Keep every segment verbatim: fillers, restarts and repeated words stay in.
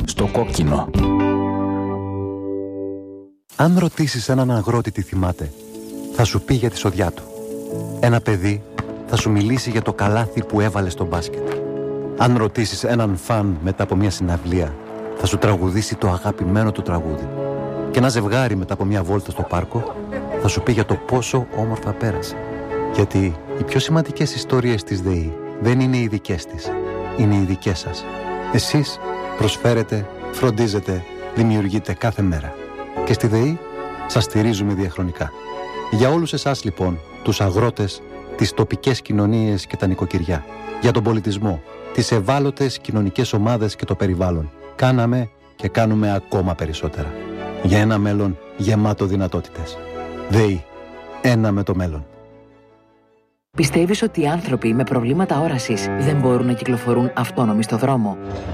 Στο κόκκινο. Αν ρωτήσεις έναν αγρότη τι θυμάται, θα σου πει για τη σοδιά του. Ένα παιδί θα σου μιλήσει για το καλάθι που έβαλε στο μπάσκετ. Αν ρωτήσεις έναν φαν μετά από μια συναυλία, θα σου τραγουδήσει το αγαπημένο του τραγούδι. Και ένα ζευγάρι μετά από μια βόλτα στο πάρκο θα σου πει για το πόσο όμορφα πέρασε. Γιατί οι πιο σημαντικές ιστορίες της ΔΕΗ δεν είναι οι δικές της, είναι οι δικές σας. Εσείς προσφέρετε, φροντίζετε, δημιουργείτε κάθε μέρα. Και στη ΔΕΗ σας στηρίζουμε διαχρονικά. Για όλους εσάς λοιπόν, τους αγρότες, τις τοπικές κοινωνίες και τα νοικοκυριά, για τον πολιτισμό, τις ευάλωτες κοινωνικές ομάδες και το περιβάλλον, κάναμε και κάνουμε ακόμα περισσότερα. Για ένα μέλλον γεμάτο δυνατότητες. ΔΕΗ. Ένα με το μέλλον. Πιστεύεις ότι οι άνθρωποι με προβλήματα όρασης δεν μπορούν να κυκλοφορούν αυτόνομοι στο δρόμο?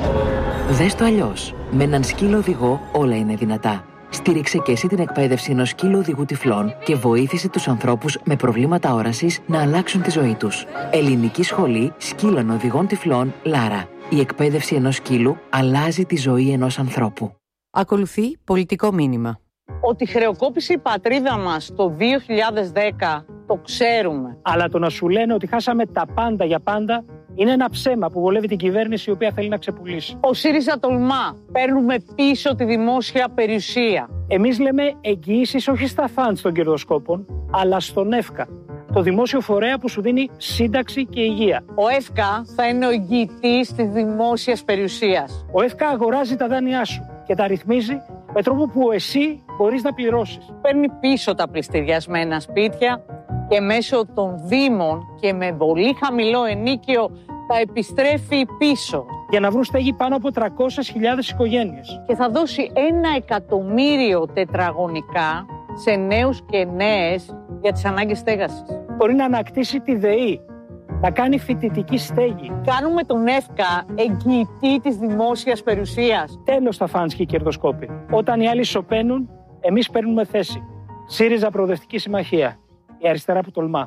Δες το αλλιώς. Με έναν σκύλο οδηγό όλα είναι δυνατά. Στήριξε και εσύ την εκπαίδευση ενός σκύλου οδηγού τυφλών και βοήθησε τους ανθρώπους με προβλήματα όρασης να αλλάξουν τη ζωή τους. Ελληνική Σχολή Σκύλων Οδηγών Τυφλών Λάρα. Η εκπαίδευση ενός σκύλου αλλάζει τη ζωή ενός ανθρώπου. Ακολουθεί πολιτικό μήνυμα. Ότι χρεοκόπησε η πατρίδα μας το δύο χιλιάδες δέκα, το ξέρουμε. Αλλά το να σου λένε ότι χάσαμε τα πάντα για πάντα είναι ένα ψέμα που βολεύει την κυβέρνηση η οποία θέλει να ξεπουλήσει. Ο ΣΥΡΙΖΑ τολμά. Παίρνουμε πίσω τη δημόσια περιουσία. Εμείς λέμε εγγυήσεις όχι στα φαντς των κερδοσκόπων, αλλά στον ΕΦΚΑ. Το δημόσιο φορέα που σου δίνει σύνταξη και υγεία. Ο ΕΦΚΑ θα είναι ο εγγυητής της δημόσιας περιουσίας. Ο ΕΦΚΑ αγοράζει τα δάνειά σου και τα ρυθμίζει με τρόπο που εσύ μπορείς να πληρώσεις. Παίρνει πίσω τα πληστηριασμένα σπίτια και μέσω των δήμων και με πολύ χαμηλό ενίκιο τα επιστρέφει πίσω. Για να βρουν στέγη πάνω από τριακόσιες χιλιάδες οικογένειες. Και θα δώσει ένα εκατομμύριο τετραγωνικά σε νέους και νέες για τις ανάγκες στέγασης. Μπορεί να ανακτήσει τη ΔΕΗ, να κάνει φοιτητική στέγη. Κάνουμε τον ΕΦΚΑ εγγυητή της δημόσιας περιουσίας. Τέλος τα φαντς και οι κερδοσκόποι. Όταν οι άλλοι σωπαίνουν, εμείς παίρνουμε θέση. ΣΥΡΙΖΑ Προοδευτική Συμμαχία. Η αριστερά που τολμά.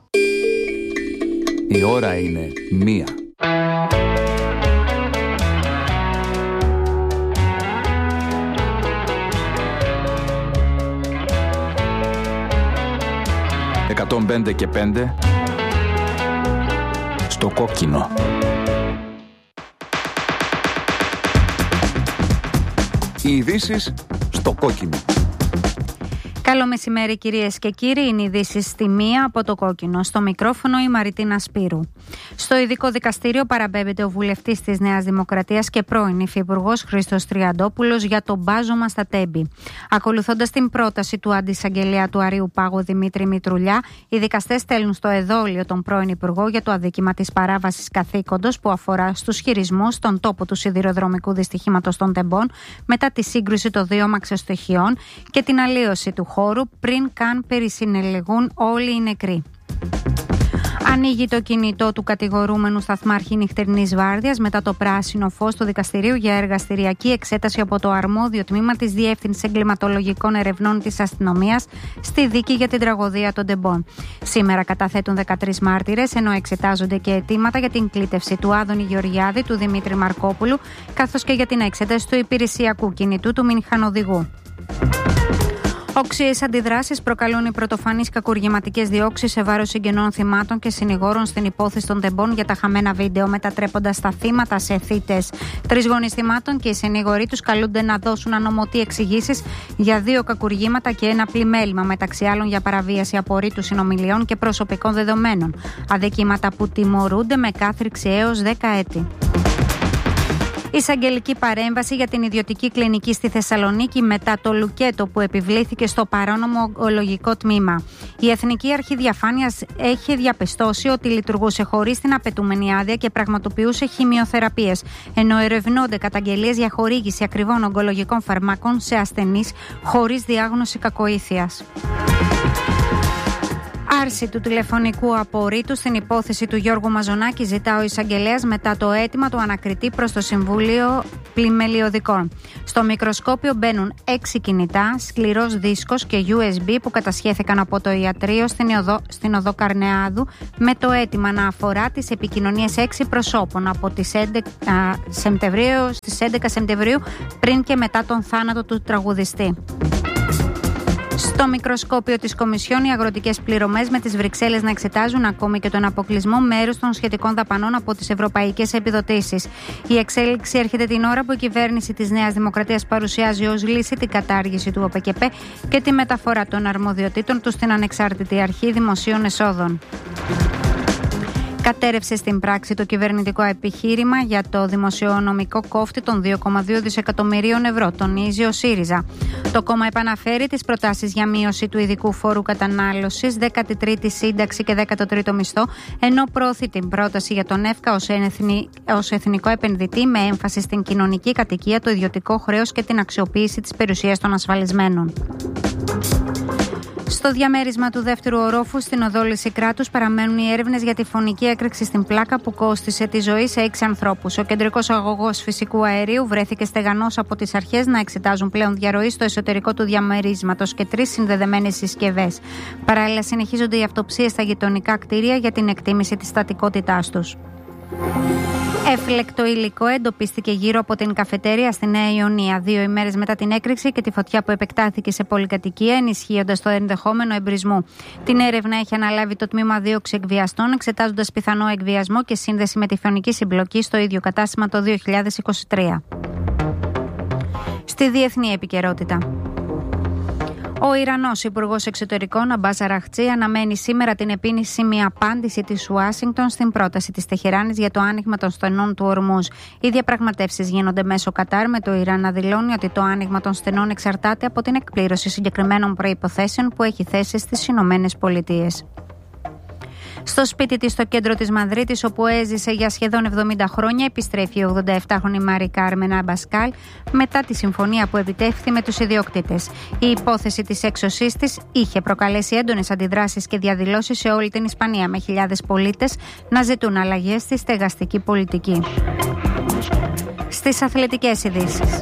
Η ώρα είναι μία. εκατόν πέντε και πέντε στο κόκκινο. Οι ειδήσεις στο κόκκινο. Καλό μεσημέρι κυρίες και κύριοι, είναι ειδήσεις στη μία από το κόκκινο. Στο μικρόφωνο η Μαριτίνα Σπύρου. Στο ειδικό δικαστήριο παραπέμπεται ο βουλευτής της Νέας Δημοκρατίας και πρώην υφυπουργός Χρήστος Τριαντόπουλος για το μπάζωμα στα Τέμπη. Ακολουθώντας την πρόταση του αντισαγγελέα του Αρείου Πάγου Δημήτρη Μητρουλιά, οι δικαστές στέλνουν στο εδόλιο τον πρώην υπουργό για το αδίκημα της παράβασης καθήκοντος που αφορά στους χειρισμούς στον τόπο του σιδηροδρομικού δυστυχήματος των Τεμπών μετά τη σύγκρουση των δύο μαξιοστοιχειών και την αλλίωση του χώρου πριν καν περισυνελεγούν όλοι οι νεκροί. Ανοίγει το κινητό του κατηγορούμενου σταθμάρχη νυχτερινής βάρδιας μετά το πράσινο φως του δικαστηρίου για εργαστηριακή εξέταση από το αρμόδιο τμήμα της Διεύθυνσης Εγκληματολογικών Ερευνών της Αστυνομίας στη δίκη για την τραγωδία των Τεμπών. Σήμερα καταθέτουν δεκατρείς μάρτυρες, ενώ εξετάζονται και αιτήματα για την κλήτευση του Άδωνη Γεωργιάδη, του Δημήτρη Μαρκόπουλου, καθώς και για την εξέταση του υπηρεσιακού κινητού του μηχανοδηγού. Όξιες αντιδράσεις προκαλούν οι πρωτοφανείς κακουργηματικές διώξεις σε βάρος συγγενών θυμάτων και συνηγόρων στην υπόθεση των Τεμπών για τα χαμένα βίντεο, μετατρέποντας τα θύματα σε θύτες. Τρεις γονείς θυμάτων και οι συνηγοροί τους καλούνται να δώσουν ανωμοτή εξηγήσεις για δύο κακουργήματα και ένα πλημέλημα, μεταξύ άλλων για παραβίαση απορρίτου συνομιλιών και προσωπικών δεδομένων. Αδικήματα που τιμωρούνται με κάθριξη έως δέκα έτη. Εισαγγελική παρέμβαση για την ιδιωτική κλινική στη Θεσσαλονίκη μετά το λουκέτο που επιβλήθηκε στο παράνομο ογκολογικό τμήμα. Η Εθνική Αρχή Διαφάνειας έχει διαπιστώσει ότι λειτουργούσε χωρίς την απαιτούμενη άδεια και πραγματοποιούσε χημειοθεραπείες, ενώ ερευνώνται καταγγελίες για χορήγηση ακριβών ογκολογικών φαρμάκων σε ασθενείς χωρίς διάγνωση κακοήθειας. Άρση του τηλεφωνικού απορρίτου στην υπόθεση του Γιώργου Μαζονάκη ζητά ο εισαγγελέας μετά το αίτημα του ανακριτή προς το Συμβούλιο Πλημελιωδικών. Στο μικροσκόπιο μπαίνουν έξι κινητά, σκληρός δίσκος και γιου ες μπι που κατασχέθηκαν από το ιατρείο στην οδό, στην οδό Καρνεάδου με το αίτημα να αφορά τις επικοινωνίες έξι προσώπων από τις έντεκα Σεπτεμβρίου στις έντεκα Σεπτεμβρίου πριν και μετά τον θάνατο του τραγουδιστή. Στο μικροσκόπιο της Κομισιόν, οι αγροτικές πληρωμές με τις Βρυξέλλες να εξετάζουν ακόμη και τον αποκλεισμό μέρους των σχετικών δαπανών από τις ευρωπαϊκές επιδοτήσεις. Η εξέλιξη έρχεται την ώρα που η κυβέρνηση της Νέας Δημοκρατίας παρουσιάζει ως λύση την κατάργηση του ΟΠΕΚΕΠΕ και τη μεταφορά των αρμοδιοτήτων του στην Ανεξάρτητη Αρχή Δημοσίων Εσόδων. Κατέρευσε στην πράξη το κυβερνητικό επιχείρημα για το δημοσιονομικό κόφτη των δύο κόμμα δύο δισεκατομμυρίων ευρώ, τονίζει ο ΣΥΡΙΖΑ. Το κόμμα επαναφέρει τις προτάσεις για μείωση του ειδικού φόρου κατανάλωσης, δέκατη τρίτη σύνταξη και δέκατο τρίτο μισθό, ενώ προωθεί την πρόταση για τον ΕΦΚΑ ως, εθνι... ως εθνικό επενδυτή με έμφαση στην κοινωνική κατοικία, το ιδιωτικό χρέος και την αξιοποίηση της περιουσίας των ασφαλισμένων. Στο διαμέρισμα του δεύτερου ορόφου στην οδό Λυσικράτους παραμένουν οι έρευνες για τη φωνική έκρηξη στην πλάκα που κόστισε τη ζωή σε έξι ανθρώπους. Ο κεντρικός αγωγός φυσικού αερίου βρέθηκε στεγανός από τις αρχές να εξετάζουν πλέον διαρροή στο εσωτερικό του διαμερίσματος και τρεις συνδεδεμένες συσκευές. Παράλληλα, συνεχίζονται οι αυτοψίες στα γειτονικά κτίρια για την εκτίμηση της στατικότητάς τους. Έφλεκτο υλικό εντοπίστηκε γύρω από την καφετέρια στη Νέα Ιωνία, δύο ημέρες μετά την έκρηξη και τη φωτιά που επεκτάθηκε σε πολυκατοικία, ενισχύοντας το ενδεχόμενο εμπρισμού. Την έρευνα έχει αναλάβει το τμήμα δίωξη εκβιαστών, εξετάζοντας πιθανό εκβιασμό και σύνδεση με τη φωνική συμπλοκή στο ίδιο κατάστημα το δύο χιλιάδες είκοσι τρία. Στη διεθνή επικαιρότητα. Ο Ιρανός Υπουργός Εξωτερικών Αμπάς Αραχτζή αναμένει σήμερα την επίσημη απάντηση της Ουάσιγκτον στην πρόταση της Τεχεράνης για το άνοιγμα των στενών του Ορμούζ. Οι διαπραγματεύσεις γίνονται μέσω Κατάρ, με το Ιράν να δηλώνει ότι το άνοιγμα των στενών εξαρτάται από την εκπλήρωση συγκεκριμένων προϋποθέσεων που έχει θέσει στις Ηνωμένες Πολιτείες. Στο σπίτι της στο κέντρο της Μαδρίτης, όπου έζησε για σχεδόν εβδομήντα χρόνια, επιστρέφει η ογδονταεφτάχρονη Μάρη Κάρμεν Αμπασκάλ μετά τη συμφωνία που επιτεύχθη με τους ιδιοκτήτες. Η υπόθεση της έξωσής της είχε προκαλέσει έντονες αντιδράσεις και διαδηλώσεις σε όλη την Ισπανία, με χιλιάδες πολίτες να ζητούν αλλαγές στη στεγαστική πολιτική. Στις αθλητικές ειδήσεις.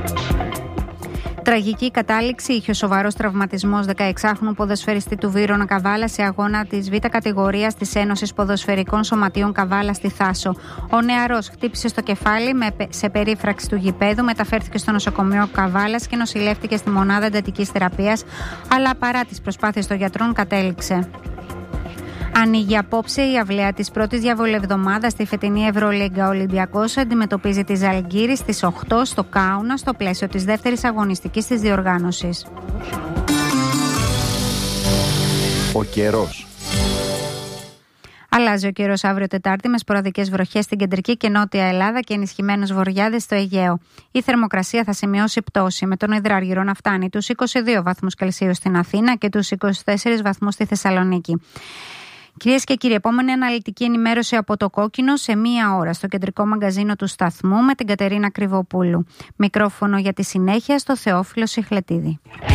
Τραγική κατάληξη είχε ο σοβαρός τραυματισμός δεκαεξάχρονου ποδοσφαιριστή του Βύρωνα Καβάλα σε αγώνα της Β' κατηγορίας της Ένωσης Ποδοσφαιρικών Σωματείων Καβάλα στη Θάσο. Ο νεαρός χτύπησε στο κεφάλι με, σε περίφραξη του γηπέδου, μεταφέρθηκε στο νοσοκομείο Καβάλας και νοσηλεύτηκε στη μονάδα εντατικής θεραπείας, αλλά παρά τις προσπάθειες των γιατρών κατέληξε. Ανοίγει απόψε η αυλαία της πρώτης διαβολευδομάδας στη φετινή Ευρωλίγκα. Ο Ολυμπιακός αντιμετωπίζει τη Ζαλγκύρη στις οκτώ στο Κάουνα, στο πλαίσιο της δεύτερης αγωνιστικής της διοργάνωσης. Ο καιρός. Αλλάζει ο καιρός αύριο Τετάρτη με σποραδικές βροχές στην κεντρική και νότια Ελλάδα και ενισχυμένους βορειάδες στο Αιγαίο. Η θερμοκρασία θα σημειώσει πτώση, με τον υδράργυρο να φτάνει τους είκοσι δύο βαθμούς Κελσίου στην Αθήνα και τους είκοσι τέσσερις βαθμούς στη Θεσσαλονίκη. Κυρίες και κύριοι, επόμενη αναλυτική ενημέρωση από το Κόκκινο σε μία ώρα στο κεντρικό μαγκαζίνο του σταθμού με την Κατερίνα Κρυβοπούλου. Μικρόφωνο για τη συνέχεια στο Θεόφιλο Σιχλετίδη.